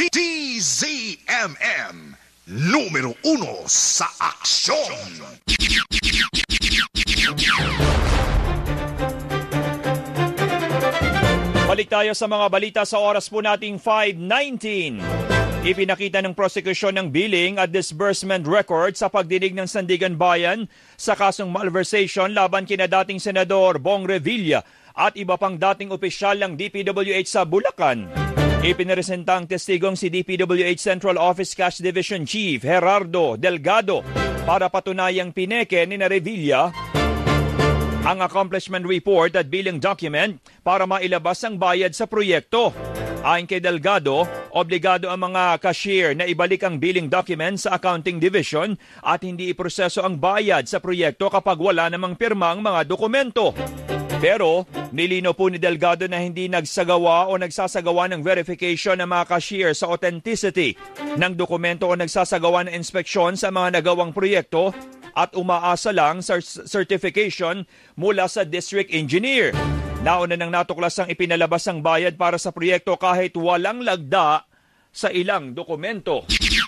DZMM numero 1 sa aksyon. Balik tayo sa mga balita sa oras po nating 5:19. Ipinakita ng prosekusyon ng billing at disbursement record sa pagdinig ng Sandigan Bayan sa kasong malversation laban kina dating Senador Bong Revilla at iba pang dating opisyal ng DPWH sa Bulacan. Ipinresenta ang testigong si DPWH Central Office Cash Division Chief Gerardo Delgado para patunayang pineke ni Revilla ang accomplishment report at billing document para mailabas ang bayad sa proyekto. Ayon kay Delgado, obligado ang mga cashier na ibalik ang billing document sa accounting division at hindi iproseso ang bayad sa proyekto kapag wala namang pirma ang mga dokumento. Pero nilino po ni Delgado na hindi nagsagawa o nagsasagawa ng verification ng mga cashier sa authenticity ng dokumento o nagsasagawa ng inspeksyon sa mga nagawang proyekto at umaasa lang sa certification mula sa district engineer. Nauna nang natuklas ang ipinalabas ang bayad para sa proyekto kahit walang lagda sa ilang dokumento.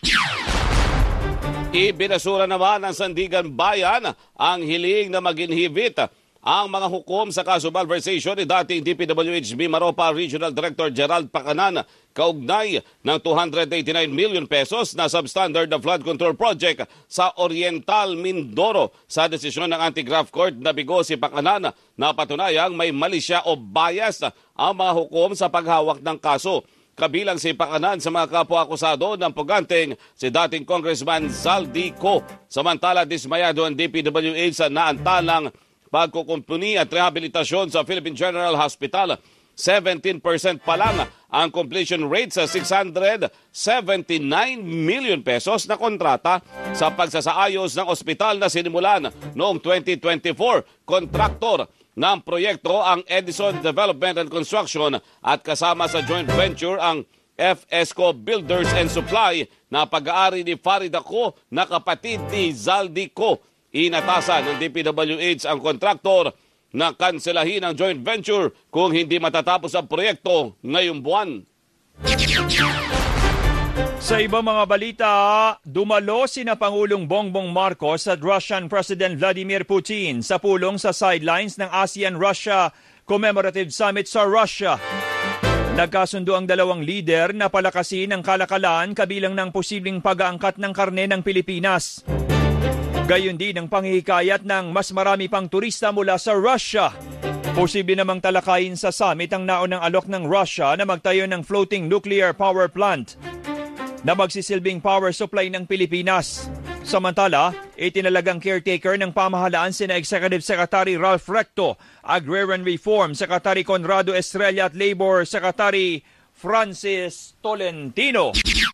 Ibinasura naman ng Sandigan Bayan ang hiling na maginhibit ang mga hukom sa kaso malversation ni dating DPWH Mimaropa Regional Director Gerald Pacanan kaugnay ng 289 million pesos na substandard na flood control project sa Oriental Mindoro. Sa desisyon ng Anti-Graft Court na bigo si Pacanan na patunayang may mali siya o bias ang mga hukom sa paghawak ng kaso. Kabilang si Pacanan sa mga kapwa-akusado ng puganteng si dating Congressman Zaldico. Samantala, dismayado ang DPWH sa naantalang pagkukumpuni at rehabilitasyon sa Philippine General Hospital. 17% pa lang ang completion rate sa 679 million pesos na kontrata sa pagsasaayos ng ospital na sinimulan noong 2024. Kontraktor ng proyekto ang Edison Development and Construction at kasama sa joint venture ang FESCO Builders and Supply na pag-aari ni Farid Ako na kapatid ni Zaldico. Inatasan ng DPWH ang kontraktor na kanselahin ang joint venture kung hindi matatapos ang proyekto ngayong buwan. Sa ibang mga balita, dumalo sina Pangulong Bongbong Marcos at Russian President Vladimir Putin sa pulong sa sidelines ng ASEAN-Russia Commemorative Summit sa Russia. Nagkasundo ang dalawang lider na palakasin ang kalakalan kabilang ng posibleng pag-aangkat ng karne ng Pilipinas. Gayon din ang panghihikayat ng mas marami pang turista mula sa Russia. Posible namang talakayin sa summit ang naunang alok ng Russia na magtayo ng floating nuclear power plant na magsisilbing power supply ng Pilipinas. Samantala, itinalagang caretaker ng pamahalaan sina Executive Secretary Ralph Recto, Agrarian Reform Secretary Conrado Estrella at Labor Secretary Francis Tolentino.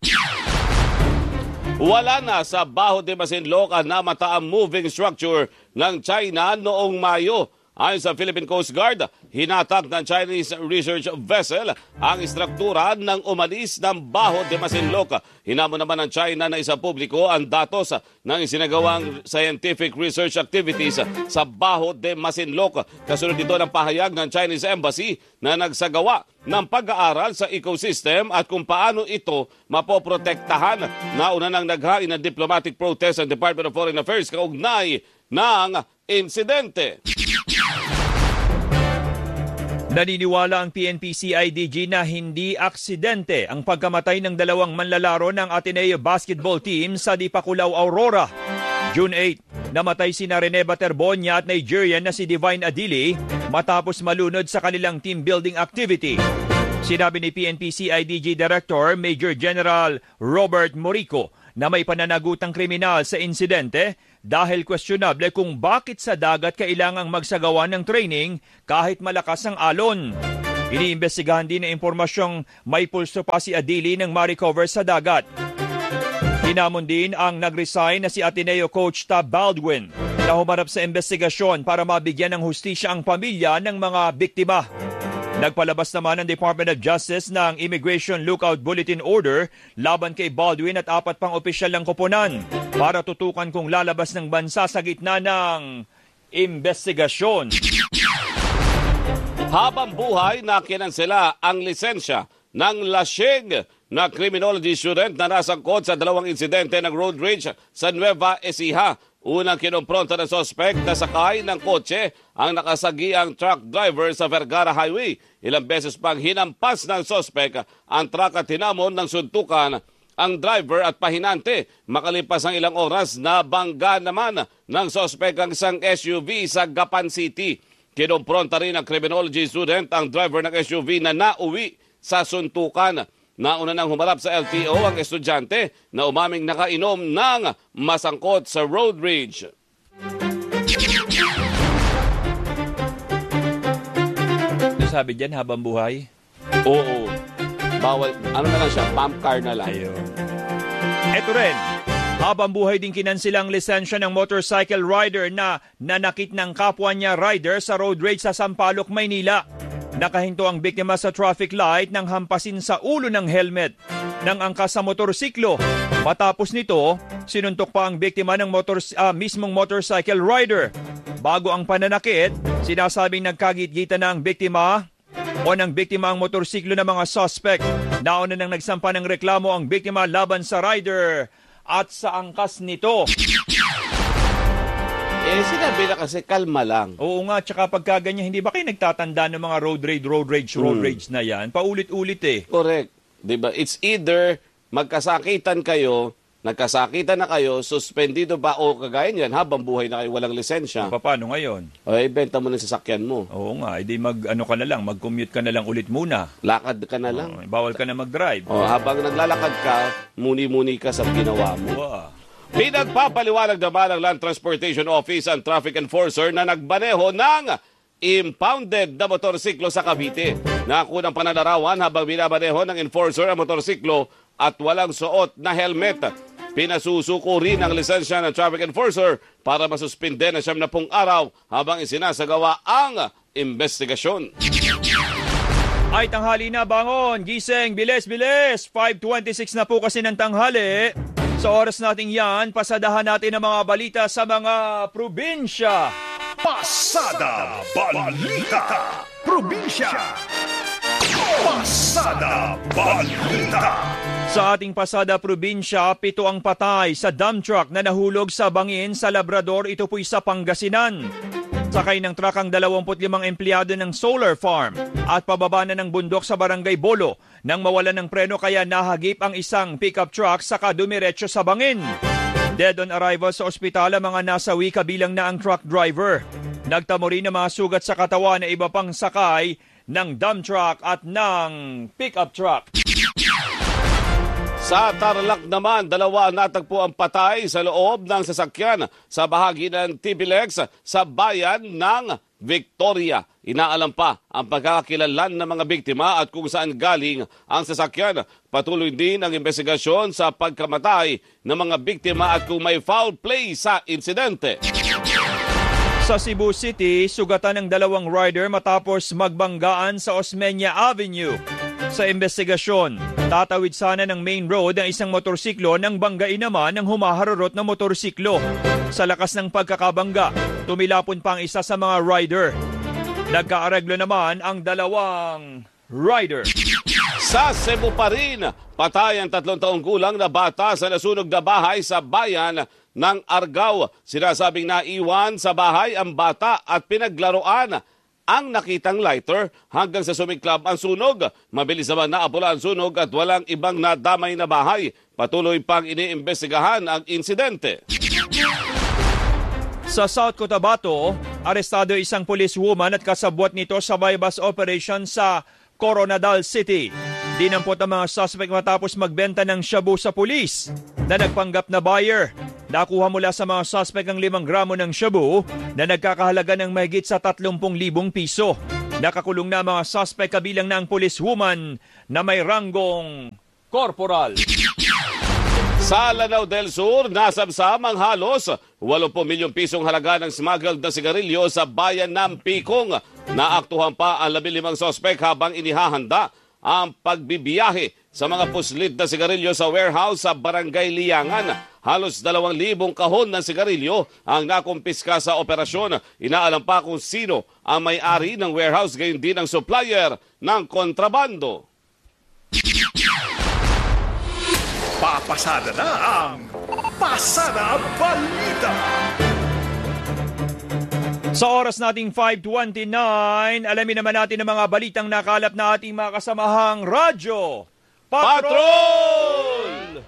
Wala na sa Baho de Masinloc ang namataang moving structure ng China noong Mayo. Ayon sa Philippine Coast Guard, hinatak ng Chinese research vessel ang istruktura ng umalis ng Baho de Masinloc. Hinamon naman ng China na isapubliko ang datos ng isinagawang scientific research activities sa Baho de Masinloc. Kasunod dito ng pahayag ng Chinese Embassy na nagsagawa ng pag-aaral sa ecosystem at kung paano ito mapoprotektahan. Nauna nang naghain ng diplomatic protest ang Department of Foreign Affairs kaugnay ng insidente. Naniniwala ang PNP-CIDG na hindi aksidente ang pagkamatay ng dalawang manlalaro ng Ateneo basketball team sa Dipakulaw, Aurora. June 8, namatay sina Rene Baterbonia at Nigerian na si Divine Adili matapos malunod sa kanilang team building activity. Sinabi ni PNP-CIDG Director Major General Robert Morico na may pananagutang kriminal sa insidente dahil questionable kung bakit sa dagat kailangang magsagawa ng training kahit malakas ang alon. Iniimbestigahan din ang impormasyong may pulso pa si Adili nang ma-recover sa dagat. Hinamon din ang nag-resign na si Ateneo coach Tab Baldwin na humarap sa investigasyon para mabigyan ng hustisya ang pamilya ng mga biktima. Nagpalabas naman ang Department of Justice ng Immigration Lookout Bulletin Order laban kay Baldwin at 4 pang opisyal ng koponan para tutukan kung lalabas ng bansa sa gitna ng investigasyon. Habang buhay na kinansela ang lisensya ng lasing na criminology student na nasangkot sa dalawang insidente ng road rage sa Nueva Ecija. Unang kinompronta ng sospek na sakay ng kotse ang nakasagiang truck driver sa Vergara Highway. Ilang beses pang hinampas ng sospek ang truck at hinamon ng suntukan ang driver at pahinante. Makalipas ang ilang oras, nabangga naman ng sospek ang isang SUV sa Gapan City. Kinompronta rin ang criminology student ang driver ng SUV na nauwi sa suntukan. Nauna nang humarap sa LTO ang estudyante na umaming nakainom ng masangkot sa road rage. Sabi dyan, habang buhay? Oo. Bawal, ano na lang siya, pump car na lang. Ayun. Eto rin, habang buhay din kinansilang lisensya ng motorcycle rider na nanakit ng kapwa niya rider sa road rage sa Sampaloc, Maynila. Nakahinto ang biktima sa traffic light nang hampasin sa ulo ng helmet ng angkas sa motorsiklo. Matapos nito, sinuntok pa ang biktima ng mismong motorcycle rider. Bago ang pananakit, sinasabing nagkagit-gitan na ang biktima o ng biktima ang motorsiklo ng mga suspect. Nauna nang nagsampa ng reklamo ang biktima laban sa rider at sa angkas nito. Sinabi na kasi kalma lang. Oo nga, tsaka pagkaganyan, hindi ba kayo nagtatanda ng mga road rage na yan? Paulit-ulit eh. Correct. Diba? It's either magkasakitan kayo, nagkasakitan na kayo, suspendido ba o kagaya niyan habang buhay na kayo walang lisensya. Paano ngayon? O ibenta mo ng sasakyan mo. Oo nga, edi mag-commute ka na lang ulit muna. Lakad ka na lang. Bawal ka na mag-drive. Habang naglalakad ka, muni-muni ka sa ginawa mo. Wow. Pinagpapaliwanag naman ng Land Transportation Office ang traffic enforcer na nagbaneho ng impounded na motorsiklo sa Cavite. Nakunang pananarawan habang binabaneho ng enforcer ang motorsiklo at walang suot na helmet. Pinasusuko rin ang lisensya ng traffic enforcer para masuspinde na 70 araw habang isinasagawa ang investigasyon. Ay, tanghali na, bangon! Gising, bilis! 5:26 na po kasi ng tanghali. Sa oras nating yan, pasadahan natin ang mga balita sa mga probinsya. Pasada Balita Probinsya. Pasada Balita. Sa ating pasada probinsya, 7 ang patay sa dump truck na nahulog sa bangin sa Labrador. Ito po'y sa Pangasinan. Sakay ng truck ang 25 empleyado ng solar farm at pababa na ng bundok sa Barangay Bolo nang mawalan ng preno kaya nahagip ang isang pickup truck saka dumiretso sa bangin. Dead on arrival sa ospital ang mga nasawi kabilang na ang truck driver. Nagtamo rin ng mga sugat sa katawan na iba pang sakay ng dump truck at ng pickup truck. Sa Tarlac naman, 2 natagpo ang patay sa loob ng sasakyan sa bahagi ng Tibilex sa bayan ng Victoria. Inaalam pa ang pagkakakilanlan ng mga biktima at kung saan galing ang sasakyan. Patuloy din ang investigasyon sa pagkamatay ng mga biktima at kung may foul play sa insidente. Sa Cebu City, sugatan ng 2 rider matapos magbanggaan sa Osmeña Avenue. Sa investigasyon, tatawid sana ng main road ang isang motorsiklo nang banggain naman ng humaharurot na motorsiklo. Sa lakas ng pagkakabangga, tumilapon pa ang isa sa mga rider. Nagkaareglo naman ang 2 rider. Sa Cebu pa rin, patay ang 3 taong gulang na bata sa nasunog na bahay sa bayan ng Argao. Sinasabing naiwan sa bahay ang bata at pinaglaruan ang nakitang lighter hanggang sa sumiklab ang sunog. Mabilis naman naapula ang sunog at walang ibang nadamay na bahay. Patuloy pang iniimbestigahan ang insidente. Sa South Cotabato, arestado isang policewoman at kasabwat nito sa bypass operation sa Coronadal City. Dinampot ang mga suspect matapos magbenta ng shabu sa pulis na nagpanggap na buyer. Nakuha mula sa mga suspect ang 5 gramo ng shabu na nagkakahalaga ng mahigit sa 30,000 piso. Nakakulong na mga suspect kabilang na ang policewoman na may ranggong corporal. Sa Lanao del Sur, nasabsam ang halos 80 milyong pisong halaga ng smuggled na sigarilyo sa bayan ng Picong. Naaktuhan pa ang 15 suspect habang inihahanda ang pagbibiyahe sa mga puslit na sigarilyo sa warehouse sa Barangay Liangan. Halos 2,000 kahon ng sigarilyo ang nakumpiska sa operasyon. Inaalam pa kung sino ang may-ari ng warehouse, gayon din ang supplier ng kontrabando. Papasada na ang Pasada Balita. Sa oras nating 5:29, alamin naman natin ang mga balitang nakalap na ating mga kasamahang radyo. Patrol!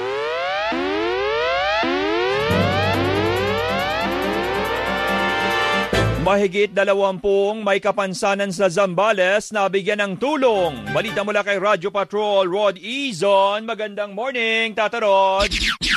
Mahigit 20 may kapansanan sa Zambales na bigyan ng tulong. Balita mula kay Radyo Patrol, Rod Izon. Magandang morning, Tata Rod.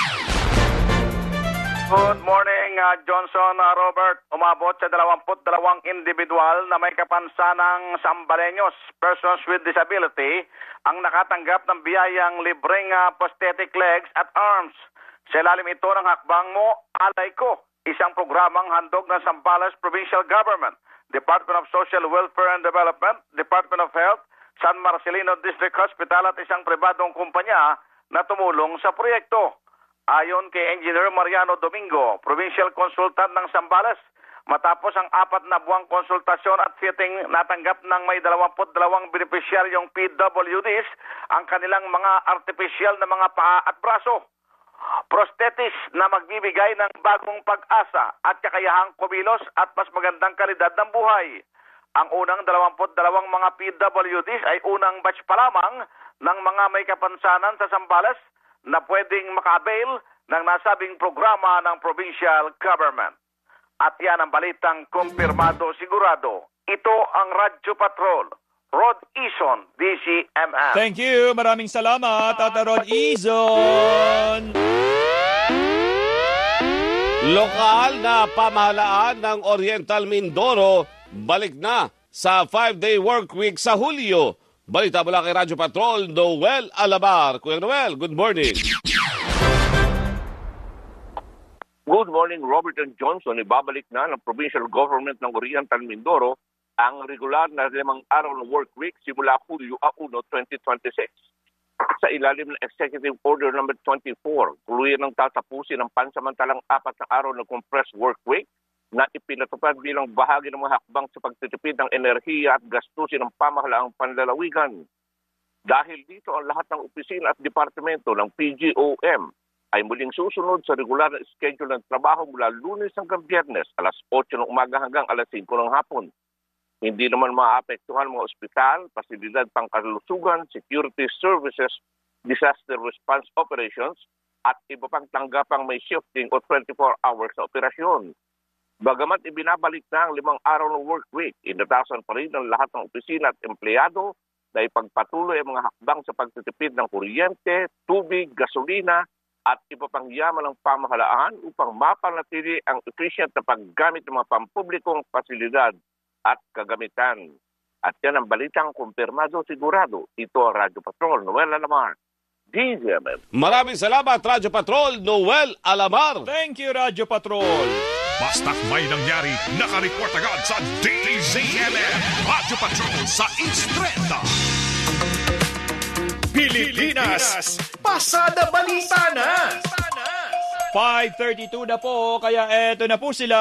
Good morning, Johnson, Robert. Umabot sa 22 individual na may kapansanang Sambaleños, persons with disability, ang nakatanggap ng biyayang libreng prosthetic legs at arms. Sa ilalim ito ng hakbang mo, Alay Ko, isang programang handog ng Zambales Provincial Government, Department of Social Welfare and Development, Department of Health, San Marcelino District Hospital at isang pribadong kumpanya na tumulong sa proyekto. Ayon kay Engineer Mariano Domingo, Provincial Consultant ng Zambales, matapos ang 4 na buwang konsultasyon at fitting, natanggap ng may 22 benepisyaryong PWDs ang kanilang mga artificial na mga paa at braso. Prosthetis na magbibigay ng bagong pag-asa at kakayahang kumilos at mas magandang kalidad ng buhay. Ang unang 22 mga PWDs ay unang batch pa lamang ng mga may kapansanan sa Zambales na pwedeng maka-avail ng nasabing programa ng provincial government. At yan ang balitang kumpirmado sigurado. Ito ang Radyo Patrol. Rod Izon, DCMM. Thank you. Maraming salamat, Tata Rod Izon. Lokal na pamahalaan ng Oriental Mindoro balik na sa 5-day work week sa Hulyo. Balita mula kay Radyo Patrol, Noel Alabar. Kuya Noel, good morning. Good morning, Robert and Johnson. Ibabalik na ng provincial government ng Oriental Mindoro ang regular na 5 araw ng work week simula Hulyo 1, 2026. Sa ilalim ng Executive Order No. 24, tuluyan ng tatapusin ang pansamantalang 4 na araw ng compressed work week na ipinatupad bilang bahagi ng mga hakbang sa pagtitipid ng enerhiya at gastusin ng pamahalaang panlalawigan. Dahil dito, ang lahat ng opisina at departamento ng PGOM ay muling susunod sa regular na schedule ng trabaho mula Lunes hanggang Biyernes, alas 8 ng umaga hanggang alas 5 ng hapon. Hindi naman maapektuhan mga ospital, pasilidad pangkalusugan, security services, disaster response operations, at iba pang tanggapang may shifting o 24 hours sa operasyon. Bagamat ibinabalik na ang 5 araw ng work week, inatasan pa rin ang lahat ng opisina at empleyado na ipagpatuloy ang mga hakbang sa pagtitipid ng kuryente, tubig, gasolina, at iba pang yaman ng pamahalaan upang mapanatili ang efficient na paggamit ng mga pampublikong pasilidad at kagamitan. At yan ang balitang kumpirmado sigurado. Ito ang Radyo Patrol, Noel Alamar, DZMM. Maraming salamat, Radyo Patrol, Noel Alamar. Thank you, Radyo Patrol. Basta't may nangyari, nakareport agad sa DZMM. Radyo Patrol sa Instreta. Pilipinas, Pasada Balita na! 5:32 na po, kaya eto na po sila.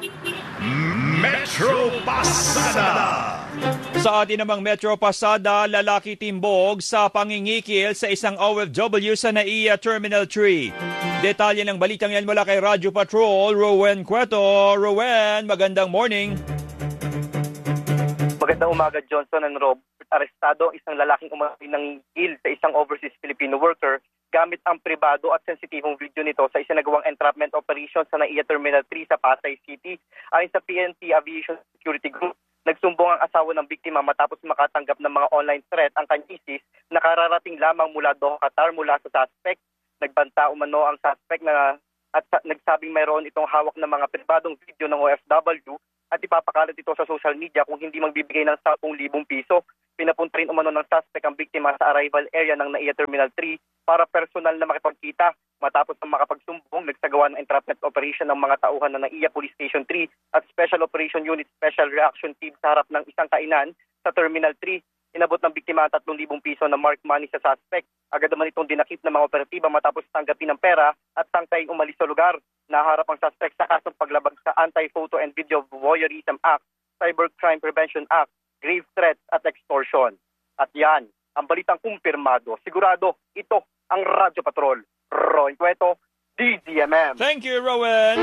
Metro Pasada! Sa atin namang Metro Pasada, lalaki timbog sa pangingikil sa isang OFW sa NAIA Terminal 3. Detalye ng balitang yan mula kay Radyo Patrol, Rowen Cueto. Rowen, magandang morning. Magandang umaga, Johnson and Rob. Arestado isang lalaking umano'y nangingil sa isang overseas Filipino worker gamit ang pribado at sensitibong video nito sa isinagawang entrapment operation sa NAIA Terminal 3 sa Pasay City. Ayon sa PNP Aviation Security Group, nagsumbong ang asawa ng biktima matapos makatanggap ng mga online threat ang kanyang na kararating lamang mula Doha, Qatar mula sa suspect. Nagbanta umano ang suspect na at nagsabing mayroon itong hawak ng mga pribadong video ng OFW at ipapakalat ito sa social media kung hindi magbibigay ng 10,000 piso. Pinapunta rin umano ng suspect ang biktima sa arrival area ng NAIA Terminal 3 para personal na makipagkita. Matapos ng makapagsumbong, nagsagawa ng entrapment operation ng mga tauhan ng NAIA Police Station 3 at Special Operation Unit Special Reaction Team sa harap ng isang kainan sa Terminal 3. Inabot ng biktima ang 3,000 piso na marked money sa suspect. Agad naman itong dinakip ng mga operatiba matapos tanggapin ng pera at tangkay umalis sa lugar. Naharap ang suspect sa kasong paglabag sa Anti-Photo and Video Voyeurism Act, Cybercrime Prevention Act, grave threats at extortion. At yan, ang balitang kumpirmado. Sigurado, ito ang Radyo Patrol. Roy Cueto, DZMM. Thank you, Rowan.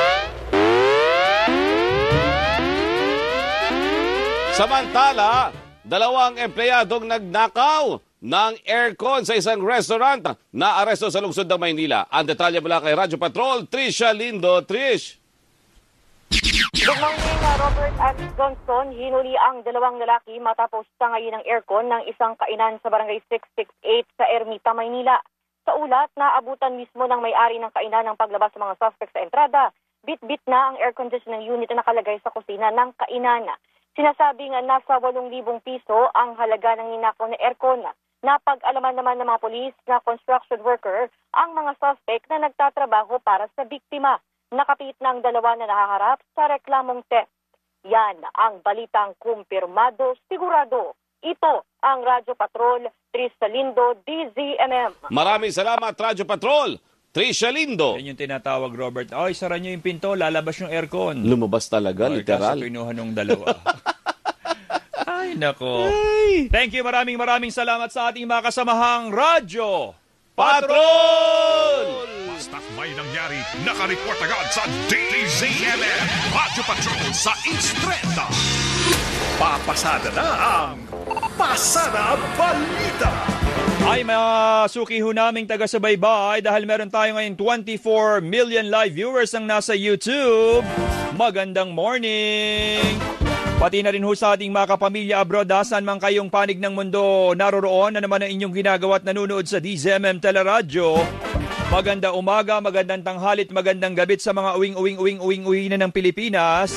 Samantala, 2 empleyadong nagnakaw ng aircon sa isang restaurant na aresto sa lungsod ng Maynila. Ang detalye mula kay Radyo Patrol, Trisha Lindo. Trish. Good morning, Robert at Johnson. Hinuli ang 2 lalaki matapos tangayin ng aircon ng isang kainan sa barangay 668 sa Ermita, Maynila. Sa ulat, naabutan mismo ng may-ari ng kainan ng paglabas sa mga suspect sa entrada. Bit-bit na ang air conditioning unit na nakalagay sa kusina ng kainan. Sinasabi nga nasa 8,000 piso ang halaga ng ninakaw na aircon. Napag-alaman naman ng mga polis na construction worker ang mga suspect na nagtatrabaho para sa biktima. Nakapit ng 2 na nahaharap sa reklamong theft. Yan ang balitang kumpirmado, sigurado. Ito ang Radyo Patrol, Trisha Lindo, DZMM. Maraming salamat, Radyo Patrol, Trisha Lindo. Yan yung tinatawag, Robert. Ay, sara nyo yung pinto, lalabas yung aircon. Lumabas talaga, literal. Kaso kinuha nung 2. Ay, nako. Thank you, maraming salamat sa ating mga kasamahang Radyo Patrol! Basta't may nangyari, nakareport agad sa DZMM. Radyo Patrol sa Instrenta. Papasada na ang Pasada Balita. Ay, masuki ho naming taga-subaybay dahil meron tayo ngayon 24 million live viewers ang nasa YouTube. Magandang morning! Pati na rin ho sa ating mga kapamilya abroad, saan man kayong panig ng mundo naroroon na naman ang inyong ginagawa at nanonood sa DZMM Teleradyo. Maganda umaga, magandang tanghalit, magandang gabit sa mga uwing na ng Pilipinas.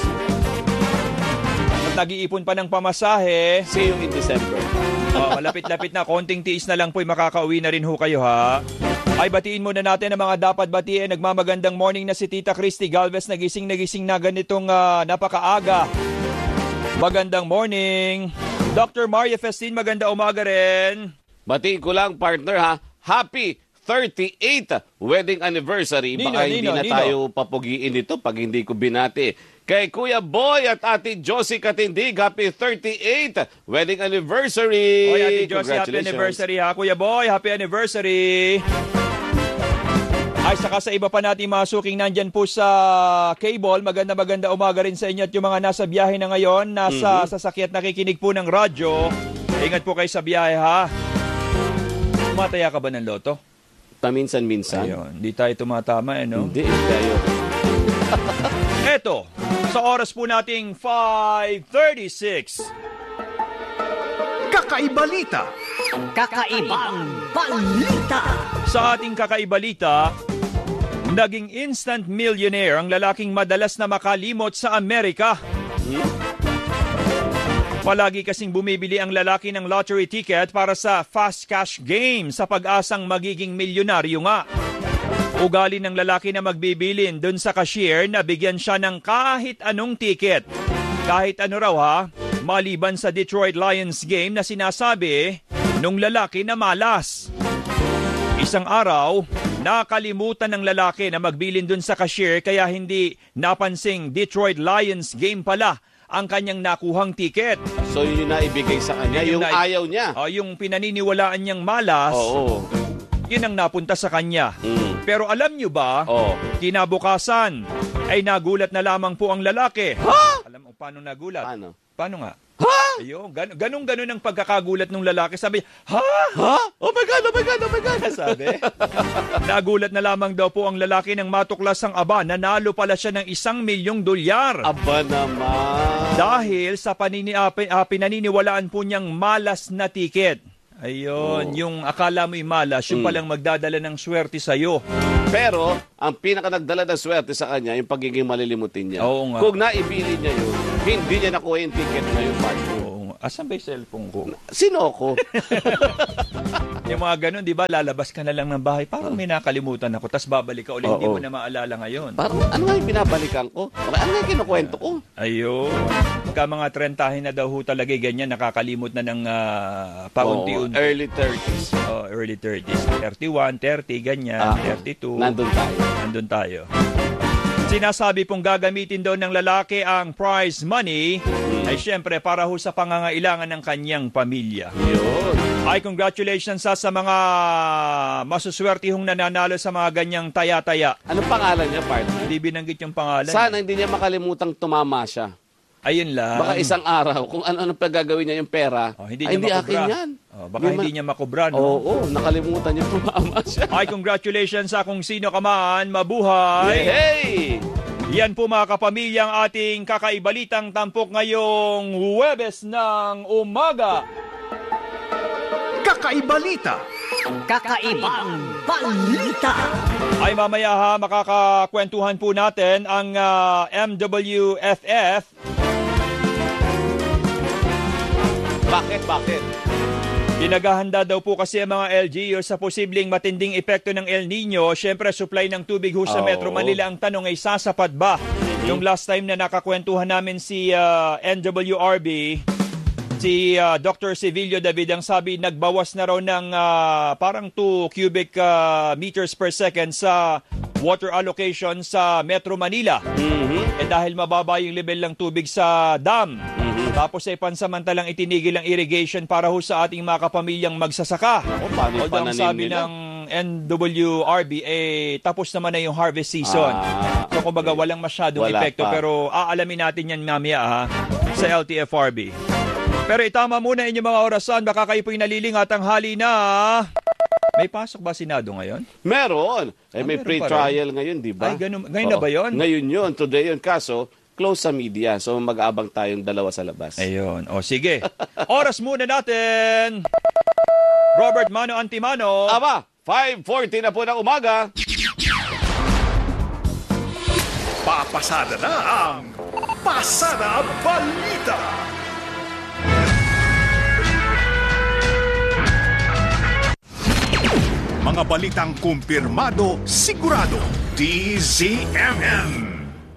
At nag-iipon pa ng pamasahe. See you in December. Malapit-lapit na, konting tiis na lang po'y makakauwi na rin ho kayo, ha? Ay, batiin muna natin ang mga dapat batiin. Nagmamagandang morning na si Tita Christy Galvez, nagising na ganitong napakaaga. Magandang morning. Dr. Maria Festin, maganda umaga rin. Batiin ko lang, partner, ha? Happy 38th wedding anniversary. Baka hindi na tayo papugiin ito pag hindi ko binati. Kay Kuya Boy at Ate Josie Katindig, happy 38th wedding anniversary. Oy, Ate Josie, happy anniversary, ha? Kuya Boy, happy anniversary. Ay, saka sa iba pa natin masuking nandyan po sa cable, maganda umaga rin sa inyo at yung mga nasa biyahe na ngayon, nasa sasakyan at nakikinig po ng radyo. Ingat po kayo sa biyahe, ha? Tumataya ka ba ng loto? Paminsan-minsan. Ayun, hindi tayo tumatama, no? Hindi tayo. Eto, sa oras po nating 5:36. Kakaibalita. Kakaibang balita. Sa ating kakaibalita, naging instant millionaire ang lalaking madalas na makalimot sa Amerika. Palagi kasing bumibili ang lalaki ng lottery ticket para sa fast cash game sa pag-asang magiging milyonaryo nga. Ugali ng lalaki na magbibilin dun sa cashier na bigyan siya ng kahit anong ticket. Kahit ano raw, ha, maliban sa Detroit Lions game na sinasabi nung lalaki na malas. Isang araw, nakalimutan ng lalaki na magbilin dun sa cashier kaya hindi napansing Detroit Lions game pala ang kanyang nakuhang ticket. So yun yung naibigay sa kanya, yung ayaw niya. Yung pinaniniwalaan niyang malas, yun ang napunta sa kanya. Pero alam niyo ba, kinabukasan ay nagulat na lamang po ang lalaki. Ha? Alam mo paano nagulat? Paano nga? Ha? Ayun, ganun ang pagkakagulat ng lalaki. Sabi, ha? Ha? Oh my God! Sabi. Nagulat na lamang daw po ang lalaki nang matuklas ang aba. Nanalo pala siya ng $1,000,000. Aba naman. Dahil sa pinaniniwalaan po niyang malas na ticket. Ayun, yung akala mo'y malas, yung palang magdadala ng swerte sa'yo. Pero, ang pinaka nagdala ng swerte sa kanya, yung pagiging malilimutin niya. Oo nga. Kung naibili niya yun, hindi niya nakuha yung ticket na yung partner. Oo nga. Asan ba yung cellphone ko? Sino ko? Yung mga ganun, di ba, lalabas ka na lang ng bahay, parang may nakalimutan ako, tas babalik ka ulit, hindi mo na maalala ngayon. Parang, ano nga yung binabalikan ko? Ano nga yung kinukwento ko? Ayun. Pagka mga 30 na daw ho talaga ganyan, nakakalimot na ng paunti-unti. Early 30s. Early 30s. 31, 30, ganyan, 32. Nandun tayo. Sinasabi pong gagamitin daw ng lalaki ang prize money ay syempre para ho sa pangangailangan ng kanyang pamilya. Yun. Ay, congratulations sa mga masuswertihong nananalo sa mga ganyang taya-taya. Anong pangalan niya, partner? Hindi binanggit yung pangalan. Sana hindi niya makalimutang tumama siya. Ayun lang. Baka isang araw, kung ano pagagawin niya yung pera, hindi ay niya hindi makubra. akin yan. Baka hindi niya makubra, no? Oo, nakalimutan niya tumama siya. Ay, congratulations sa kung sino ka man. Mabuhay! Hey! Yan po mga kapamilya ang ating kakaibalitang tampok ngayong Huwebes ng umaga. Kakaibalita. Kakaibang balita. Ay mamaya makakakwentuhan po natin ang MWFF. Bakit? Pinaghahanda daw po kasi ang mga LGU sa posibleng matinding epekto ng El Nino. Siyempre, supply ng tubig ho sa Metro Manila. Ang tanong ay sasapat ba? Yung last time na nakakwentuhan namin si NWRB, si Dr. Sevillo David, ang sabi, nagbawas na raw ng parang 2 cubic meters per second sa water allocation sa Metro Manila. Eh dahil mababa yung level ng tubig sa dam. Tapos ay pansamantalang itinigil ang irrigation para ho sa ating mga kapamilyang magsasaka. Paano Although ang sabi nila? ng NWRB, tapos naman na yung harvest season. So kumbaga walang masyadong epekto. pa. Pero aalamin natin yan mamaya sa LTFRB. Pero itama muna inyong mga orasan. Baka kayo po'y nalilingat ang hali na. May pasok ba Senado ngayon? Meron. May meron pre-trial ngayon, di ba? Ay, ngayon na ba yun? Ngayon yun. Today yun. Kaso, close sa media. So, mag-aabang tayong dalawa sa labas. Ayun. O sige. Oras muna natin. Robert Mano Antimano. Aba, 5:40 na po ng umaga. Papasada na ang Pasada Balita. Mga balitang kumpirmado, sigurado. DZMM.